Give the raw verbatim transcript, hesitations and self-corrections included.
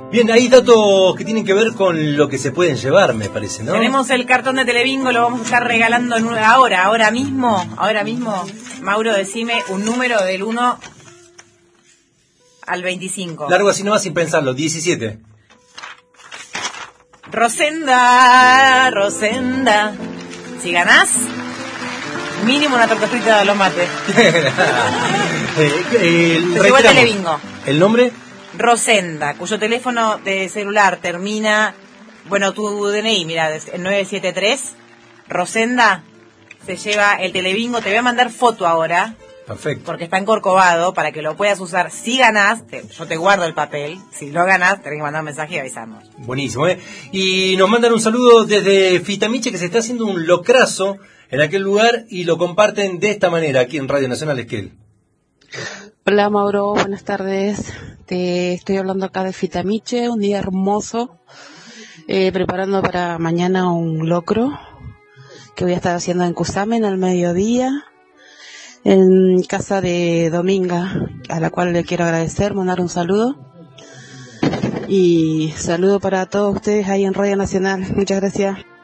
Bien, hay datos que tienen que ver con lo que se pueden llevar, me parece, ¿no? Tenemos el cartón de Telebingo, lo vamos a estar regalando en una, ahora, ahora mismo, ahora mismo. Mauro, decime un número del uno al veinticinco. Largo así nomás sin pensarlo, diecisiete. Rosenda, Rosenda, si ganás, mínimo una torta frita de los mates. eh, eh, Te llevo el Telebingo. ¿El nombre? Rosenda, cuyo teléfono de celular termina, bueno, tu D N I, mira, en nueve siete tres. Rosenda se lleva el Telebingo. Te voy a mandar foto ahora. Perfecto. Porque está encorcovado para que lo puedas usar. Si ganás, te, yo te guardo el papel. Si lo ganás, tenés que mandar un mensaje y avisarnos. Buenísimo, ¿eh? Y nos mandan un saludo desde Fitamiche, que se está haciendo un locrazo en aquel lugar y lo comparten de esta manera aquí en Radio Nacional Esquel. Hola Mauro, buenas tardes. Te estoy hablando acá de Fitamiche, un día hermoso, eh, preparando para mañana un locro que voy a estar haciendo en Cusamen al mediodía, en casa de Dominga, a la cual le quiero agradecer, mandar un saludo. Y saludo para todos ustedes ahí en Radio Nacional. Muchas gracias.